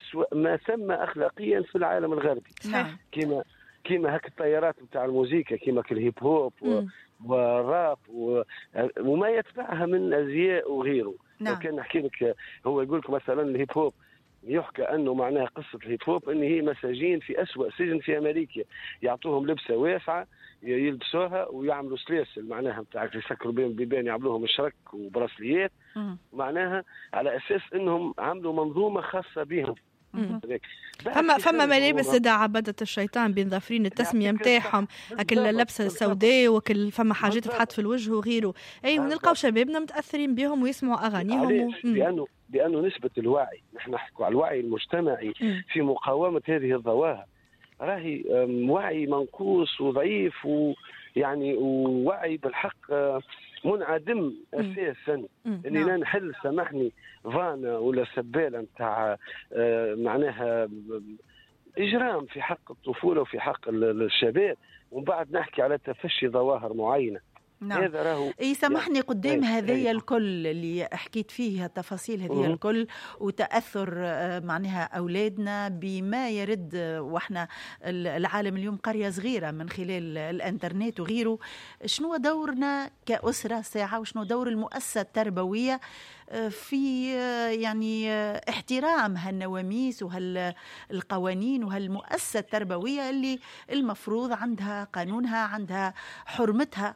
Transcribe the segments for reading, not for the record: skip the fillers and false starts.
أسوأ ما ثم أخلاقيا في العالم الغربي. كما هك التيارات بتاع الموسيقى كما الهيب هوب والراب وما يتبعها من أزياء وغيره. لو كان نحكي لك، هو يقول لك مثلا الهيب هوب يحكى أنه معناها قصة الهيب هوب أن هي مساجين في أسوأ سجن في أمريكا، يعطوهم لبسة واسعة يلبسوها ويعملوا سلاسل معناها بتاعك يسكروا بين البيبان، يعملوهم شرك وبراسليات معناها على أساس أنهم عملوا منظومة خاصة بهم. فما ملابس دا عبدة الشيطان بين ظافرين التسمية متاعهم، أكل اللبسة السوداء وكل فما حاجات تحط في الوجه وغيره. أي ونلقاو شبابنا متأثرين بهم ويسمعوا أغانيهم لأنه نسبة الوعي، نحن نحكوا على الوعي المجتمعي في مقاومة هذه الظواهر راهي وعي منقوص وضعيف، ويعني ووعي بالحق منعدم أساسا. إني لا نحل سامحني فانا ولا سبالة متاع معناها إجرام في حق الطفولة وفي حق الشباب، ومن بعد نحكي على تفشي ظواهر معينة. هذا راهو سامحني قدام هذه الكل اللي حكيت فيه التفاصيل هذه الكل وتأثر معناها أولادنا بما يرد، وإحنا العالم اليوم قرية صغيرة من خلال الإنترنت وغيره. شنو دورنا كأسرة ساعة، وشنو دور المؤسسة التربوية في يعني احترام هالنواميس وهالقوانين وهالمؤسسة التربوية اللي المفروض عندها قانونها، عندها حرمتها؟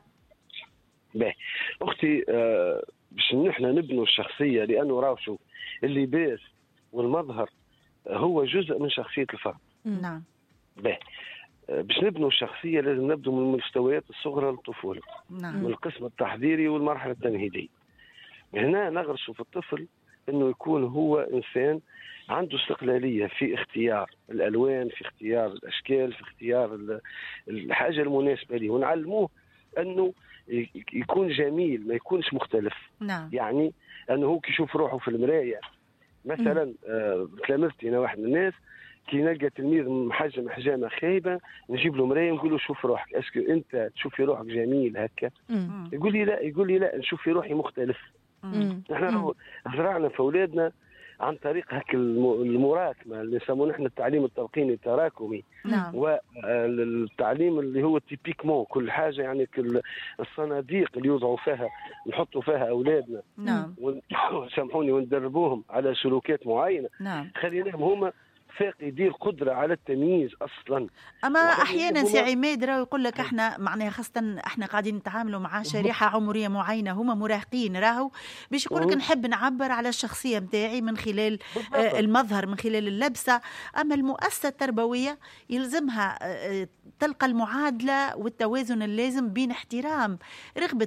أختي باش نحن نبنوا الشخصية، لأنه راوشوا اللباس والمظهر هو جزء من شخصية الفرد. نعم. باش نبنوا الشخصية لازم نبدو من المستويات الصغرى للطفولة. نعم. من القسم التحضيري والمرحلة التمهيدية. هنا نغرسوا في الطفل أنه يكون هو إنسان عنده استقلالية في اختيار الألوان، في اختيار الأشكال، في اختيار الحاجة المناسبة له، ونعلموه أنه يكون جميل ما يكونش مختلف. نعم. يعني أنه هو كيشوف روحه في المراية مثلا. تلامذتي أنا واحد من الناس كي نلقى تلميذ محجم حجامة خايبة نجيب له مراية نقول له شوف روحك، اسكو أنت تشوفي روحك جميل هكا؟ يقول لي لا نشوف في روحي مختلف. نحن زرعنا في أولادنا عن طريق هك المراكمة اللي يسمونه نحن التعليم التلقيني التراكمي. نعم. والتعليم اللي هو تيبيكمون كل حاجة، يعني كل الصناديق اللي يوضعوا فيها نحطوا فيها أولادنا. نعم. سامحوني وندربوهم على سلوكات معينة. نعم. خليناهم هما فاقدي القدرة على التمييز أصلا. أما أحيانا سي عماد راهو يقول لك احنا معناها خاصة احنا قاعدين نتعاملوا مع شريحة عمرية معينة، هما مراهقين راهو باش يقول لك نحب نعبر على الشخصية متاعي من خلال المظهر، من خلال اللبسة. أما المؤسسة التربوية يلزمها تلقى المعادلة والتوازن اللازم بين احترام رغبة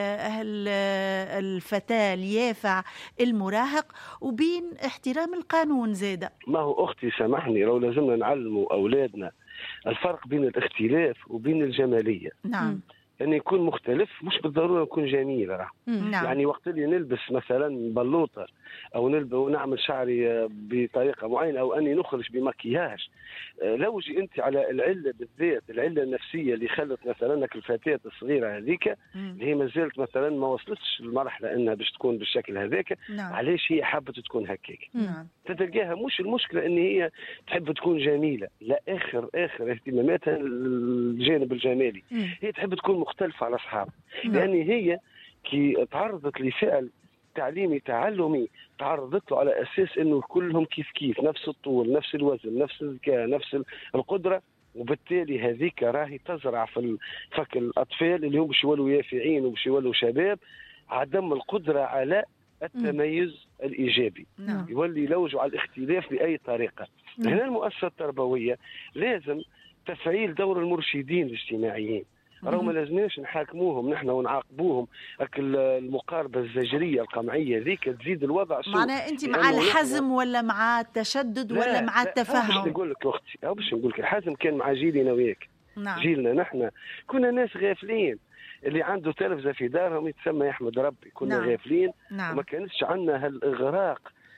الفتاة اليافع المراهق وبين احترام القانون زادة. ما هو أختي سامحني، لو لازمنا نعلموا أولادنا الفرق بين الاختلاف وبين الجمالية. نعم. أن يكون مختلف مش بالضرورة يكون جميل. نعم. يعني وقت اللي نلبس مثلا بلوطة أو نعمل شعري بطريقة معينة أو أني نخرج بمكياج، لو جي أنت على العلة بالذات، العلة النفسية اللي خلت مثلا الفتاة الصغيرة هذيك اللي هي ما زالت مثلا ما وصلتش للمرحلة أنها باش تكون بالشكل هذاك. نعم. علاش هي حابة تكون هكاك؟ نعم. تتلقاها مش المشكلة أن هي تحب تكون جميلة، لا، آخر اهتماماتها الجانب الجمالي. هي تحب تكون مختلفة على أصحابها. لأن هي كي تعرضت لفعل تعليمي تعلمي تعرضت له على أساس أنه كلهم كيف نفس الطول، نفس الوزن، نفس الذكاء، نفس القدرة، وبالتالي هذيك راهي تزرع في فك الأطفال اللي هم باش يولوا يافعين وباش يولوا شباب عدم القدرة على التميز الإيجابي. يولي يلوجوا على الاختلاف بأي طريقة. هنا المؤسسة التربوية لازم تفعيل دور المرشدين الاجتماعيين. راهو ما لازمناش نحاكموهم نحن ونعاقبوهم. المقاربة الزجرية القمعية ذيك تزيد الوضع سوء. معناها أنت مع الحزم ولا مع التشدد ولا مع التفهم؟ باش نقول لك أختي، أو باش نقول لك الحزم كان مع جيلنا وياك. نعم. جيلنا نحن كنا ناس غافلين، اللي عنده تلفزة في دارهم يتسمى يحمد ربي. كنا غافلين. نعم. وما كانتش عندنا الإغراق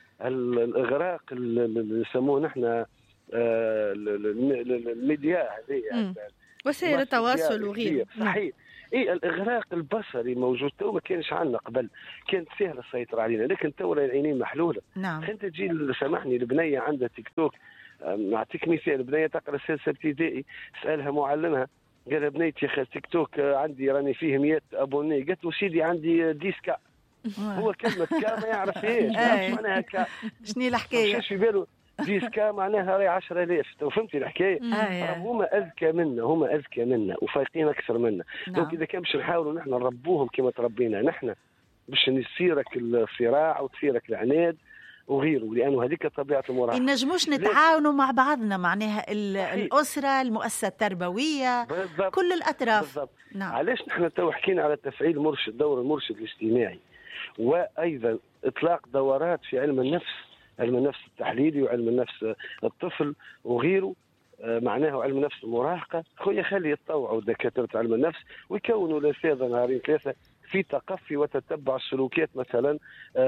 اللي يسموه نحن الميديا هذه، وسائل التواصل وغيره. صحيح. الاغراق البصري موجود تو، ما كانش عندنا قبل، كانت سهله السيطره علينا، لكن تو العينين محلوله. نعم. انت تجي سامحني البنيه عندها تيك توك، نعطيك مثال، بنيه تقرا سادسه ابتدائي، سالها معلمها قال لها بنيتي يا تيك توك عندي راني فيه 100 ابوني، قالت له سيدي عندي 10 كا. هو كلمه كا ما يعرفهاش، ما يعرفش معناها كا، شنو الحكايه؟ مش في باله 10 كا معناها راهي 10,000. تو فهمتي الحكايه؟ هما اذكى منا وفايقين اكثر منا. دونك اذا كان باش نحاولوا نحن نربوهم كما تربينا نحن، باش يصيرك الصراع وتصيرك العناد وغيره، لانه هذيك طبيعه المراهقه. نجموش نتعاونوا مع بعضنا، معناها الاسره، المؤسسه التربويه، بالضبط. كل الاطراف بالضبط. نعم. علاش نحن تو حكينا على تفعيل مرشد، دور المرشد الاجتماعي، وايضا اطلاق دورات في علم النفس التحليلي وعلم النفس الطفل وغيره، معناه علم النفس المراهقه. خويا خلي يتطوعوا دكاتره علم النفس ويكونوا لساده نهارين ثلاثه في تقفي وتتبع السلوكيات، مثلا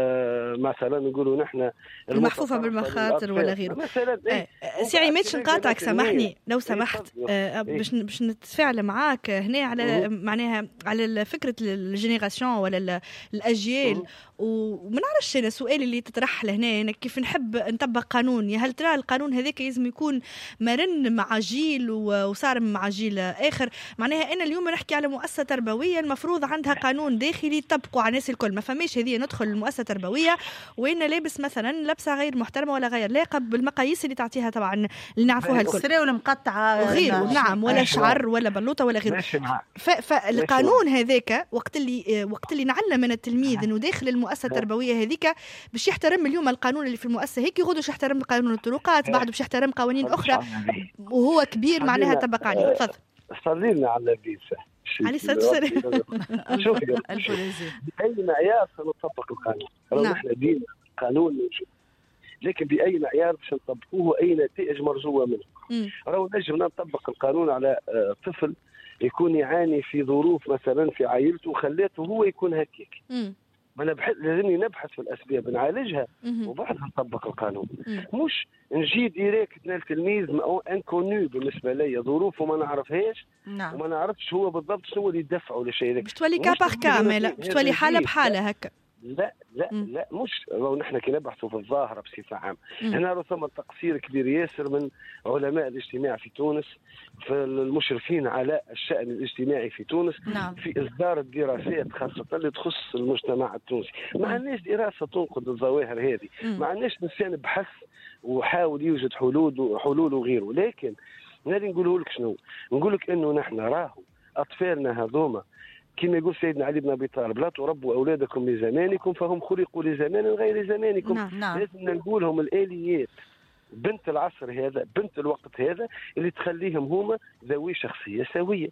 نقولوا نحن المحفوفه بالمخاطر ولا غيره مثلا. سي عماد نقاطعك، سامحني لو سمحت، باش نتفاعل معاك هنا على معناها على فكره الجينيراسيون ولا الاجيال. وما نعرفش انا سؤالي اللي تطرح لهنا، أنا كيف نحب نطبق قانون، هل ترى القانون هذاك لازم يكون مرن مع جيل وصارم مع جيل اخر؟ معناها انا اليوم نحكي على مؤسسه تربويه المفروض عندها قانون داخلي يطبقوا على الناس الكل، ما فماش هذه ندخل المؤسسه التربويه وين لابس مثلا لبسه غير محترمه ولا غير لائقه بالمقاييس اللي تعطيها طبعا اللي نعرفوها الكل، السريه ولا مقطعه غير نعم، ولا شعر ولا بلوطه ولا غير. فالقانون هذاك وقت اللي نعلم من التلميذ انه داخل المؤسسه التربويه هذيك باش يحترم اليوم القانون اللي في المؤسسه هيك، يغدو باش يحترم قانون الطرقات، بعده باش يحترم قوانين اخرى وهو كبير معناها طبق عليه. تفضل. صلي لنا على النبي عليه الصلاة والسلام. شوفي بأي معيار سنطبق القانون؟ لو نحن دين قانون موجود، لكن بأي معيار باش نطبقوه؟ أي نتائج مرجوة منه؟ لو نجم نطبق القانون على طفل يكون يعاني في ظروف مثلا في عائلته وخلاته هو يكون هكيك، لازمني نبحث في الأسباب نعالجها وبعدها نطبق القانون. مش نجي ديريكت التلميذ انكونو بالنسبه لي، ظروفه ما نعرفهاش وما نعرفش هو بالضبط شنو اللي يدفعه لشيء، باش تولي كابار كامل، باش تولي حاله بحاله هكا. لا مش لو نحن كي نبحثوا في الظاهره بصفه عامه. هنا ثم تقصير كبير ياسر من علماء الاجتماع في تونس، في المشرفين على الشأن الاجتماعي في تونس، في إصدار الدراسات خاصة اللي تخص المجتمع التونسي. ما عندناش دراسة تنقد الظواهر هذه، ما عندناش نسيان بحث وحاول يوجد حلول وغيره. لكن نادي نقوله لك شنو؟ نقول لك انه نحن راهو اطفالنا هذوما كما يقول سيدنا علي بن ابي طالب: لا تربوا اولادكم لزمانكم فهم خلقوا لزمان غير زمانكم. لازم نقول لهم الاليات، بنت العصر هذا، بنت الوقت هذا، اللي تخليهم هما ذوي شخصيه سويه.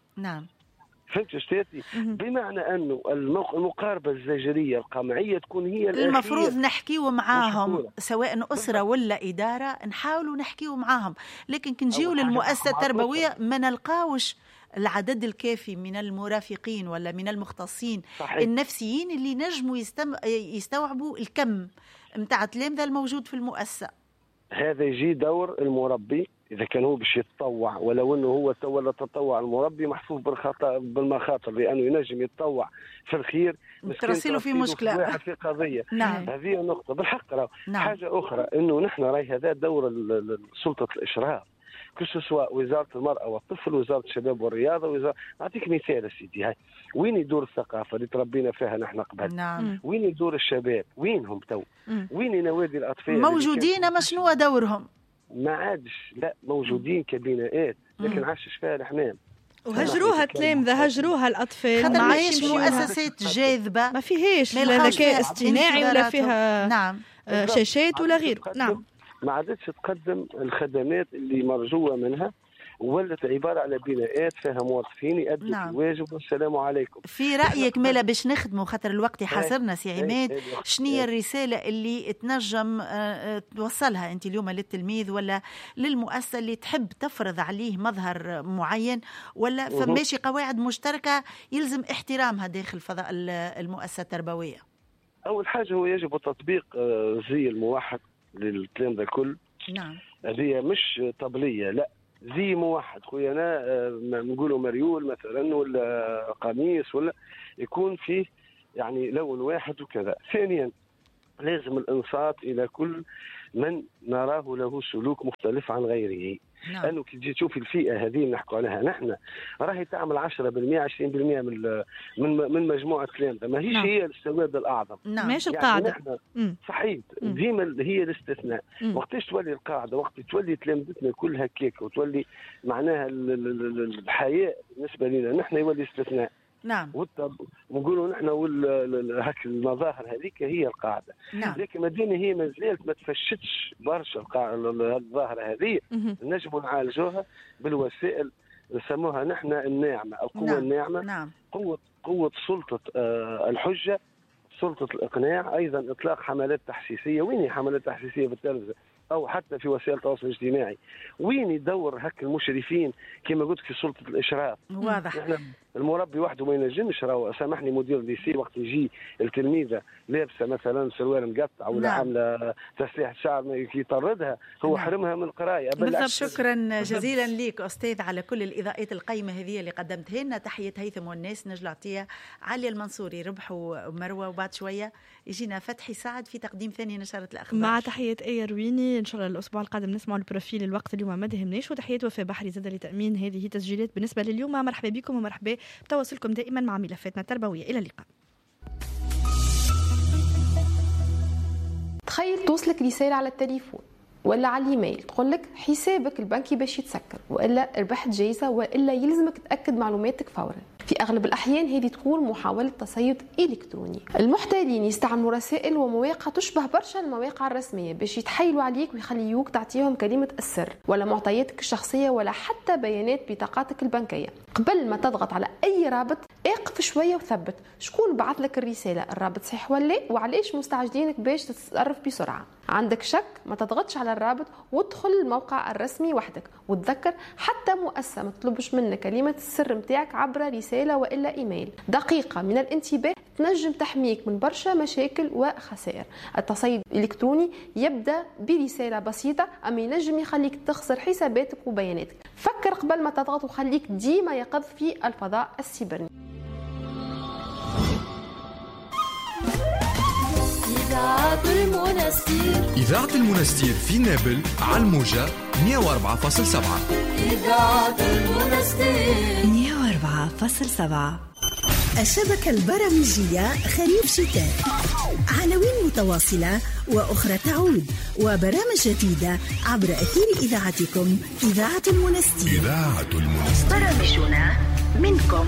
فهمت شتاتي؟ بمعنى انه المقاربه الزجريه القمعيه تكون هي المفروض نحكيو معاهم، سواء اسره ولا اداره، نحاولوا نحكيو معاهم. لكن كنجيو للمؤسسه التربويه ما نلقاوش العدد الكافي من المرافقين ولا من المختصين النفسيين اللي نجموا يستوعبوا الكم متاع التلامذه الموجود في المؤسسه. هذا يجي دور المربي إذا كان هو باش يتطوع، ولو أنه هو ولا تطوع المربي محفوف بالمخاطر، لأنه ينجم يتطوع في الخير ترسله في مشكلة في قضية. هذه النقطة بالحق. حاجة أخرى أنه نحن راي هذا دور سلطة الإشراف، كسوا وزارة المرأة والطفل، وزارة الشباب والرياضة، أعطيك مثال سيدي. هاي وين يدور الثقافة اللي تربينا فيها نحن قبل؟ وين يدور الشباب؟ وينهم تو؟ وين نوادي الأطفال موجودين؟ ما شنو دورهم؟ ما عادش، لا موجودين كبناءات لكن عاشش فيها الحمام، وهجروها التلامذة، هجروها الأطفال، ما عادش مؤسسات جاذبة، ما فيهاش لا ذكاء اصطناعي ولا فيها شاشات ولا غير. ما عادتش تقدم الخدمات اللي مرجوة منها، ولت عبارة على بناءات فيها موظفين يأدوا الواجب والسلام عليكم. في رأيك مالا باش نخدموا خاطر الوقت يحاصرنا سي عماد، شنية الرسالة اللي تنجم توصلها أنت اليوم للتلميذ ولا للمؤسسة اللي تحب تفرض عليه مظهر معين، ولا فماشي قواعد مشتركة يلزم احترامها داخل فضاء المؤسسة التربوية؟ أول حاجة هو يجب تطبيق الزي الموحد للتلامذة الكل. هذه مش طبلية، لا زي موحد خويا انا نقولوا مريول مثلا ولا قميص ولا يكون فيه يعني لون واحد وكذا. ثانيا لازم الانصات الى كل من نراه له سلوك مختلف عن غيره. نعم. لانه كي تجي تشوف الفئه هذه اللي نحكوا عليها نحن راهي تعمل 10% 20% من مجموعه تلامذه، ما هيش نعم. هي السواد الاعظم. نعم. ماشي القاعده. يعني صحيح ديما هي الاستثناء. وقتاش تولي القاعده؟ وقت تولي تلامذتنا كلها كيك وتولي معناها الحياء بالنسبه لنا نحن يولي استثناء. نعم. ونقولوا نحن هك المظاهر هذيك هي القاعده. نعم. لكن مدينه هي ما زالت ما تفشتش برشا الظاهره هذه. نجم نعالجوها بالوسائل نسموها نحن الناعمه، القوه. نعم. الناعمه. نعم. قوه سلطه الحجه، سلطه الاقناع، ايضا اطلاق حملات تحسيسيه. وين هي حملات تحسيسيه بالتلفزه او حتى في وسائل التواصل الاجتماعي؟ وين يدور هك المشرفين كما قلت في سلطه الاشراف؟ واضح. احنا المربي وحده ما ينجمش. راهو سامحني مدير ليسي وقت يجي التلميذه لابسه مثلا سروال مقطع ولا عامله تسريحه شعر يطردها، هو حرمها من القرايه. شكرا جزيلا لك استاذ على كل الاضاءات القيمه هذه اللي قدمتها لنا. تحيه هيثم والناس، نجلة عطيه، علي المنصوري، ربح ومروه، وبعد شويه يجينا فتحي سعد في تقديم ثاني نشرة الاخبار مع تحيه ايه رويني. ان شاء الله الاسبوع القادم نسمعوا البروفيل. الوقت اليوم ما دهمناش. وتحيه وفاء بحري زاد لتامين هذه تسجيلات بالنسبه لليوم. مرحبا بكم ومرحبا بتواصلكم دائما مع ملفاتنا التربويه. الى اللقاء. تخيل توصلك رساله على التليفون ولا على الايميل تقول لك حسابك البنكي باش يتسكر، والا ربحت جائزه، والا يلزمك تاكد معلوماتك فورا. في اغلب الاحيان هذه تكون محاوله تصيد الكتروني. المحتالين يستعملوا رسائل ومواقع تشبه برشا المواقع الرسميه باش يتحايلوا عليك ويخليوك تعطيهم كلمه السر ولا معطياتك الشخصيه ولا حتى بيانات بطاقاتك البنكيه. قبل ما تضغط على اي رابط اقف شويه وثبت شكون بعث لك الرساله، الرابط صحيح ولا، وعلاش مستعجلينك باش تتصرف بسرعه. عندك شك ما تضغطش على الرابط وادخل الموقع الرسمي وحدك. وتذكر حتى مؤسسه ما تطلبش منك كلمه السر نتاعك عبر رساله والا ايميل. دقيقه من الانتباه تنجم تحميك من برشا مشاكل وخسائر. التصيد الالكتروني يبدا برساله بسيطه اما ينجم يخليك تخسر حساباتك وبياناتك. فكر قبل ما تضغط وخليك ديما يقظ في الفضاء السيبراني. إذاعة المنستير في نابل على الموجة 104.7. إذاعة المنستير 104.7. الشبكة البرامجية خريف شتاء، عناوين متواصلة وأخرى تعود، وبرامج جديدة عبر أثير إذاعتكم إذاعة المنستير. إذاعة المنستير، برامجنا منكم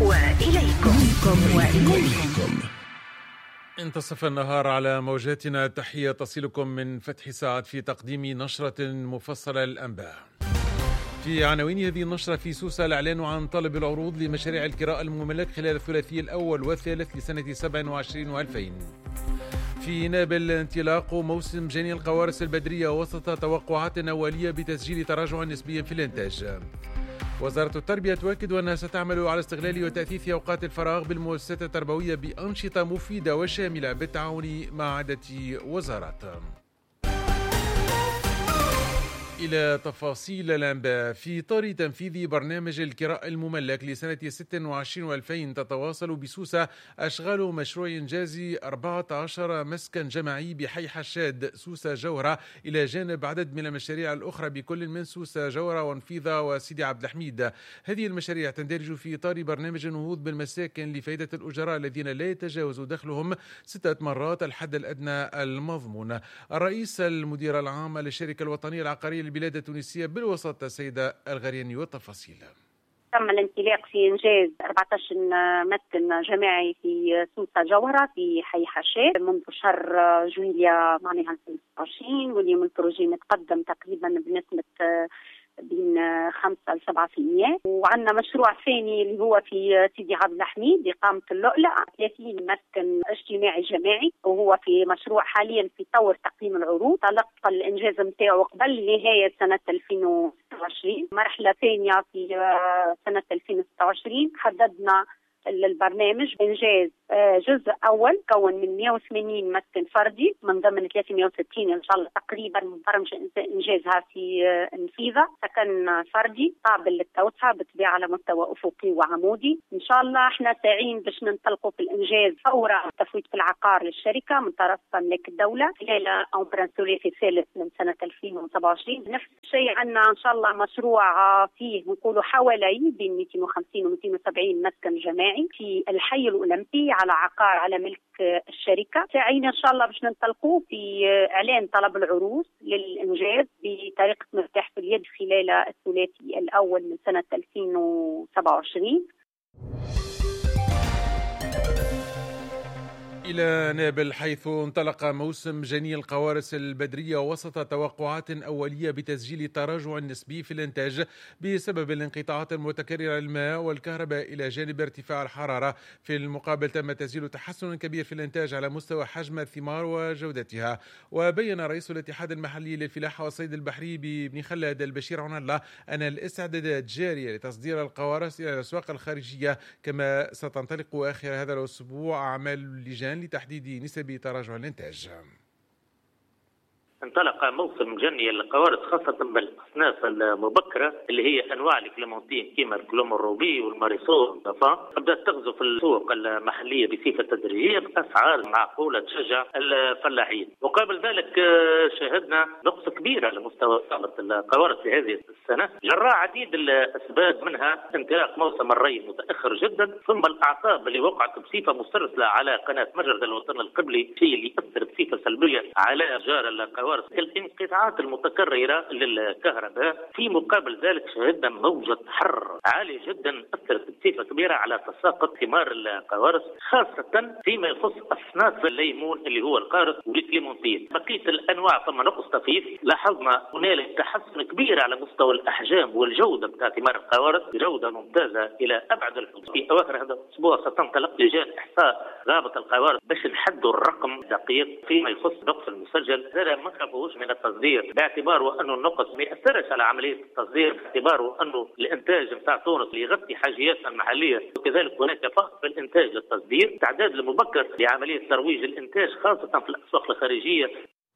وإليكم. انتصف النهار على موجاتنا. تحية تصلكم من فتحي سعد في تقديم نشرة مفصلة للأنباء. في عناوين هذه النشرة: في سوسة الإعلان عن طلب العروض لمشاريع الكراء المملك خلال الثلاثي الأول والثالث لسنة 27 و2000. في نابل انطلاق موسم جني القوارص البدرية وسط توقعات أولية بتسجيل تراجع نسبي في الإنتاج. وزارة التربية تؤكد أنها ستعمل على استغلال وتأثيث أوقات الفراغ بالمؤسسات التربوية بأنشطة مفيدة وشاملة بالتعاون مع عدة وزارات. إلى تفاصيل الأنباء. في إطار تنفيذ برنامج الكراء المملك لسنة 26 و2000 تتواصل بسوسة أشغال مشروع إنجاز 14 مسكن جماعي بحي حشاد سوسة جوهرة، إلى جانب عدد من المشاريع الأخرى بكل من سوسة جوهرة ونفيذة وسيدي عبد الحميد. هذه المشاريع تندرج في إطار برنامج النهوض بالمساكن لفائدة الأجراء الذين لا يتجاوز دخلهم 6 مرات الحد الأدنى المضمون. الرئيس المدير العام للشركة الوطنية العقارية البلاد التونسية بالوسط السيدة الغرياني والتفاصيل. تم الانطلاق في إنجاز 14 مسكن جماعي في سوسة جوهرة في حي حشاد منذ شهر جويليا معناها 2026، واللي من البروجي متقدم تقريبا بنسبة بين 5 ل 7%. وعندنا مشروع ثاني اللي هو في سيدي عبد الحميد إقامة اللؤلؤ 30 مسكن اجتماعي جماعي، وهو في مشروع حاليا في طور تقييم العروض. تلقى الإنجاز نتاعو قبل نهاية سنة 2026. مرحلة ثانية في سنة 2026 حددنا البرنامج إنجاز جزء أول كون من 180 مسكن فردي من ضمن 360 إن شاء الله تقريبا برمجة إنجازها في نفيذة سكن فردي قابل للتوسعة بطبيعة على مستوى أفقي وعمودي. إن شاء الله احنا ساعين باش ننطلقوا في الإنجاز فورا تفويض في العقار للشركة من طرف مملكة الدولة خلال أمبران ثلاثي الثالث من سنة 2027. نفس الشيء عندنا إن شاء الله مشروع فيه نقولوا حوالي بين 250 و 270 مسكن جماعي في الحي الأولمبي على عقار على ملك الشركة. ساعين إن شاء الله باش ننطلقوا في إعلان طلب العروض للإنجاز بطريقة مفتاح في اليد خلال الثلاثي الأول من سنة 2027. إلى نابل حيث انطلق موسم جني القوارص البدرية وسط توقعات أولية بتسجيل تراجع نسبي في الإنتاج بسبب الانقطاعات المتكررة للماء والكهرباء إلى جانب ارتفاع الحرارة. في المقابل تم تسجيل تحسن كبير في الإنتاج على مستوى حجم الثمار وجودتها. وبين رئيس الاتحاد المحلي للفلاحة والصيد البحري بن خلاد البشير عون الله أن الاستعدادات جارية لتصدير القوارص إلى الأسواق الخارجية، كما ستنطلق آخر هذا الأسبوع أعمال اللجان لتحديد نسب تراجع الإنتاج. انطلق موسم جني القوارص خاصة بالأصناف المبكرة اللي هي أنواع الكليمونتين كيما الكلومروبي والماريسول والضفا، بدأت تغزو في السوق المحلية بصفة تدريجية بأسعار معقولة تشجع الفلاحين. وقبل ذلك شاهدنا نقص كبير على مستوى إصابة القوارص في هذه السنة جراء عديد الأسباب، منها انطلاق موسم الري متأخر جدا، ثم الأعصاب اللي وقعت بصفة مسترسلة على قناة مجرد الوطن القبلي، شيء اللي يأثر بصفة سلبية على أشجار القوارص. الانقطاعات المتكررة للكهرباء. في مقابل ذلك شهدنا موجة حر عالية جدا أثرت بصفة كبيرة على تساقط ثمار القوارص، خاصة فيما يخص أصناف الليمون اللي هو القارص والكليمونتين. بقية الأنواع ثم نقص طفيف. لاحظنا هنالك تحسن كبير على مستوى الأحجام والجودة بتاع ثمار القوارص، جودة ممتازة إلى أبعد الحدود. في أواخر هذا الأسبوع ستنطلق لجان إحصاء غابة القوارص باش نحدوا الرقم دقيق فيما يخص النقص المسجل. هذا ما خافوش من التصدير باعتباره أنه النقص ما يأثرش على عملية التصدير، باعتباره أنه الإنتاج بتاع تونس يغطي حاجياتنا المحلية، وكذلك هناك فقط في الإنتاج للتصدير. تعداد المبكر لعملية ترويج الإنتاج خاصة في الأسواق الخارجية.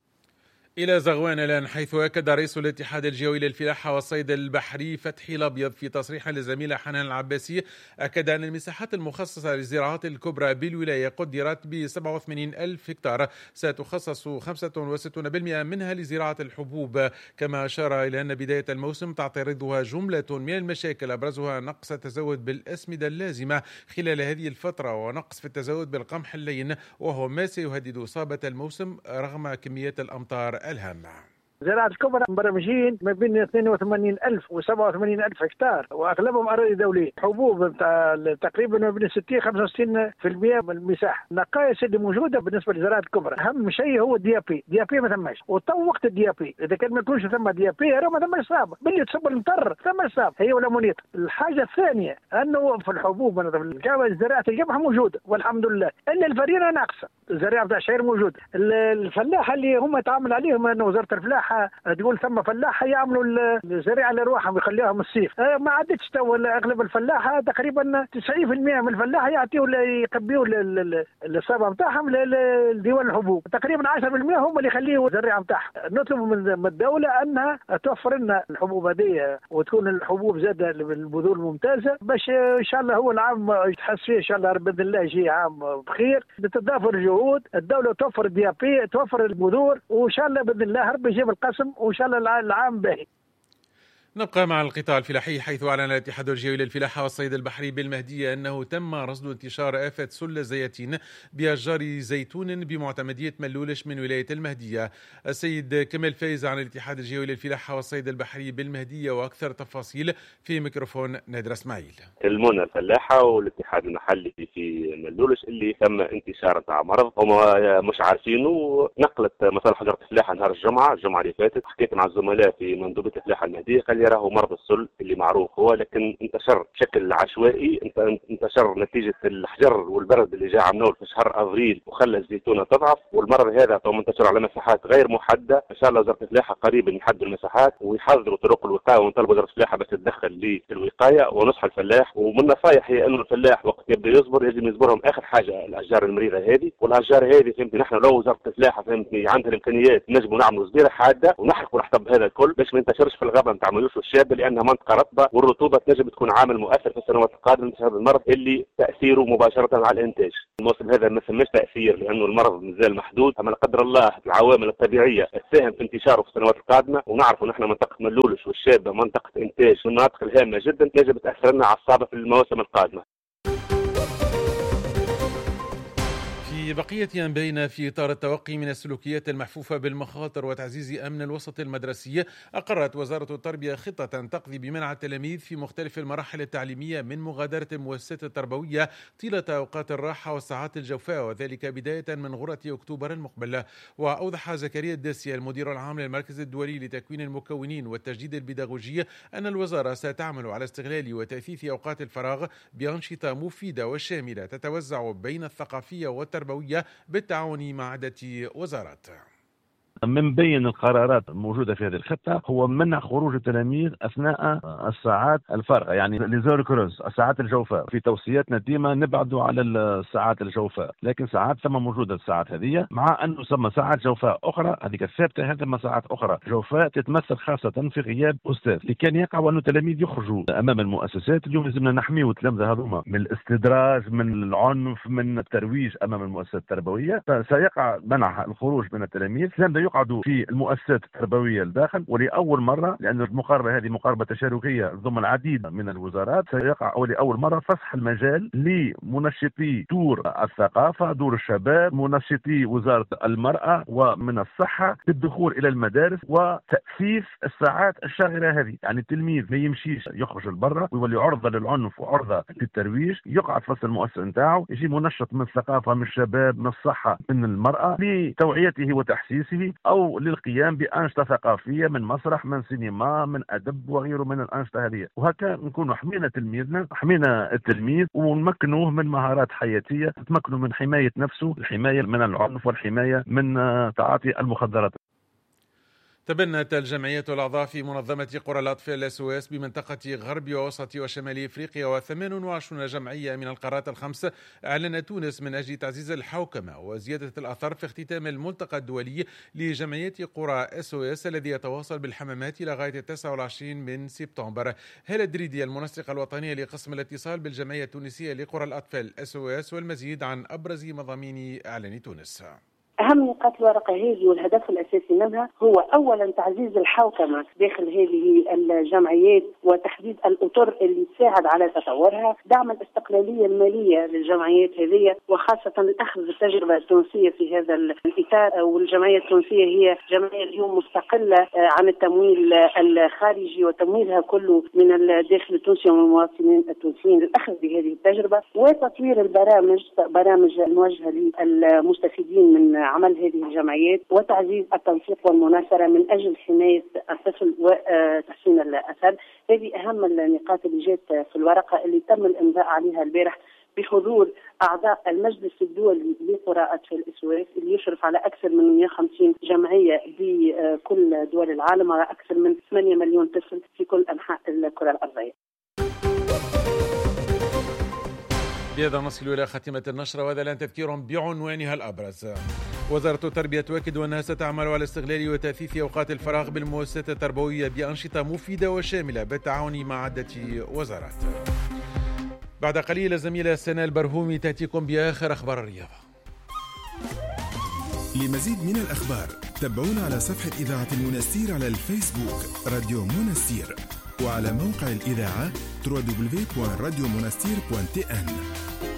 إلى زغوان الآن، حيث أكد رئيس الاتحاد الجوي للفلاحة والصيد البحري فتحي الأبيض في تصريح للزميلة حنان العباسي، أكد أن المساحات المخصصة للزراعات الكبرى بالولاية قدرت ب 87,000 هكتار، ستخصص 65% منها لزراعة الحبوب. كما أشار إلى أن بداية الموسم تعترضها جملة من المشاكل، أبرزها نقص التزود بالأسمدة اللازمة خلال هذه الفترة ونقص في التزود بالقمح اللين، وهو ما سيهدد إصابة الموسم رغم كميات الأمطار الهامة. زراعة الكبرى مبرمجين ما بين 82,000 و 87,000 هكتار، واغلبهم اراضي دوليه. حبوب تقريبا ما بين 60 65% من المساحه. النقائص اللي موجوده بالنسبه لزراعه الكبرى اهم شيء هو الدي بي ما ثماش، وطو وقت الدي بي اذا كان ما يكونش ثم دي بي راه ما ثماش صعب باللي تصب المطر ثم صعب هي ولا منيط. الحاجه الثانيه انه في الحبوب زراعه القمح موجوده والحمد لله، الا الفرينه ناقصه، الزراعه تاع الشعير موجوده. الفلاحه اللي هم تعامل عليهم ان وزاره الفلاحه تقول ثم فلاحه يعملوا الزراعه لروحهم ويخليهم الصيف، ما عادتش تو اغلب الفلاحه تقريبا 90% من الفلاحه يعطيوا يقبيوا الصابه نتاعهم لديوان الحبوب، تقريبا 10% هم اللي يخليوا الزراعه نتاعهم. نطلب من الدوله انها توفر لنا الحبوب هذه وتكون الحبوب زاده بالبذور الممتازه، باش ان شاء الله هو العام يتحس فيه ان شاء الله باذن الله يجي عام بخير. تتضافر الجهود، الدوله توفر الدي بي، توفر البذور، وان شاء الله باذن الله ربي يجيب القسم وان شاء الله العام باهي. نبقى مع القطاع الفلاحي، حيث أعلن الاتحاد الجوي للفلاحة والصيد البحري بالمهدية أنه تم رصد انتشار آفة سل الزياتين بأشجار زيتون بمعتمدية ملولش من ولاية المهدية. السيد كمال فايز عن الاتحاد الجوي للفلاحة والصيد البحري بالمهدية، وأكثر تفاصيل في ميكروفون نادر اسماعيل. المنى الفلاحة والاتحاد المحلي في ملولش اللي تم انتشار تاع مرض هما مش عارفينه. نقلت مثلا حجرة الفلاحة نهار الجمعة اللي فاتت، حكيت مع الزملاء في مندوبية الفلاحة المهدية قال هذا راهو مرض السل اللي معروف هو، لكن انتشر بشكل عشوائي، انتشر نتيجة الحجر والبرد اللي جاء عمنول في شهر أبريل وخلى الزيتونة تضعف، والمرض هذا منتشر على مساحات غير محددة. إن شاء الله وزارة الفلاحة قريبا يحدوا المساحات ويحضروا طرق الوقاية، ونطلب وزارة الفلاحة بس تتدخل للوقاية ونصح الفلاح. ومن نصائح هي أنه الفلاح وقت يبدأ يصبر لازم يصبرهم آخر حاجة الأشجار المريضة هذه، والأشجار هذه فهمتني نحن لو وزارة الفلاحة فهمتني عندها الإمكانيات نجموا نعملوا صبيرة حادة ونحرقوا الحطب هذا الكل باش ما ينتشرش في الغابة نتاع ميوش والشابة، لأنها منطقة رطبة والرطوبة تنجم تكون عامل مؤثر في السنوات القادمة في هذا المرض اللي تأثيره مباشرة على الإنتاج. الموسم هذا ما سماش تأثير لأنه المرض مازال محدود، أما لا قدر الله العوامل الطبيعية تساهم في انتشاره في السنوات القادمة. ونعرفوا نحن منطقة ملولش والشابة منطقة إنتاج من المناطق الهامة جدا يجب تأثر لنا على الصعبة في المواسم القادمة. في بقية أنبائنا، في إطار التوقي من السلوكيات المحفوفة بالمخاطر وتعزيز أمن الوسط المدرسي، أقرت وزارة التربية خطة تقضي بمنع التلاميذ في مختلف المراحل التعليمية من مغادرة المؤسسات التربوية طيلة أوقات الراحة والساعات الجوفاء، وذلك بداية من غرة أكتوبر المقبل. وأوضح زكريا الداسي المدير العام للمركز الدولي لتكوين المكونين والتجديد البيداغوجي أن الوزارة ستعمل على استغلال وتأثيث أوقات الفراغ بأنشطة مفيدة وشاملة تتوزع بين الثقافية والتربوية بالتعاون مع عدة وزارات. من بين القرارات الموجودة في هذه الخطة هو منع خروج التلاميذ أثناء الساعات الفارغة، يعني ليزور كروز، الساعات الجوفاء. في توصياتنا ديما نبعدوا على الساعات الجوفاء، لكن ساعات ثم موجودة الساعات هذه، مع أنه ثم ساعات جوفاء أخرى هذيك الثابتة، هذه ساعات أخرى جوفاء تتمثل خاصة في غياب أستاذ. اللي كان يقع أنه التلاميذ يخرجوا أمام المؤسسات، اليوم لازمنا نحميوا التلامذة هذوما من الاستدراج، من العنف، من الترويج أمام المؤسسات التربوية. فسيقع منع الخروج من التلاميذ، يقعدوا في المؤسسات التربوية الداخل. ولأول مرة، لأن المقاربة هذه مقاربة تشاركية ضمن العديد من الوزارات، سيقع لأول مرة فسح المجال لمنشطي دور الثقافة، دور الشباب، منشطي وزارة المرأة ومن الصحة بالدخول إلى المدارس وتأسيس الساعات الشاغرة هذه. يعني التلميذ ما يمشيش يخرج لبرا ويولي عرضة للعنف وعرضة للترويج، يقعد في وسط المؤسسة نتاعو، يجي منشط من الثقافة، من الشباب، من الصحة، من المرأة، لتوعيته وتحسيسه أو للقيام بأنشطة ثقافية من مسرح، من سينما، من أدب وغيره من الأنشطة هذه. وهكذا نكون حمينا تلميذنا، حمينا التلميذ ونمكنوه من مهارات حياتية، تمكنوا من حماية نفسه، الحماية من العنف والحماية من تعاطي المخدرات. تبنت الجمعيات الأعضاء في منظمة قرى الأطفال SOS بمنطقة غرب ووسط وشمال إفريقيا و28 جمعية من القارات الخمس أعلن تونس من أجل تعزيز الحوكمة وزيادة الأثر في اختتام الملتقى الدولي لجمعيات قرى SOS الذي يتواصل بالحمامات لغاية 29 من سبتمبر. هالة دريدي المنسقة الوطنية لقسم الاتصال بالجمعية التونسية لقرى الأطفال SOS، والمزيد عن أبرز مضامين إعلان تونس. أهم نقاط الورقة هذه والهدف الأساسي منها هو أولا تعزيز الحوكمة داخل هذه الجمعيات وتحديد الأطر اللي تساعد على تطورها، دعم الاستقلالية المالية للجمعيات هذه وخاصة الأخذ بالتجربة التونسية في هذا الإطار. والجمعية التونسية هي جمعية اليوم مستقلة عن التمويل الخارجي وتمويلها كله من الداخل التونسي ومن المواطنين التونسيين للأخذ بهذه التجربة وتطوير برامج الموجهة للمستفيدين من عمل هذه الجمعيات وتعزيز التنسيق والمناصرة من أجل حماية الطفل وتحسين الأثر. هذه أهم النقاط اللي جات في الورقة اللي تم الإمضاء عليها البارح بحضور أعضاء المجلس الدولي لقراءة في الإسواس اللي يشرف على أكثر من 150 جمعية بكل دول العالم وأكثر من 8 مليون طفل في كل أنحاء الكرة الأرضية. بهذا نصل إلى خاتمة النشرة، وهذا الآن تذكير بعنوانها الأبرز. وزارة التربية تؤكد أنها ستعمل على استغلال وتأثيث أوقات الفراغ بالمؤسسات التربوية بأنشطة مفيدة وشاملة بالتعاون مع عدة وزارات. بعد قليل الزميلة سناء البرهومي تأتيكم بآخر أخبار الرياضة. لمزيد من الأخبار تابعونا على صفحة إذاعة المنستير على الفيسبوك راديو منستير، وعلى موقع الإذاعة www.radiomonastir.tn.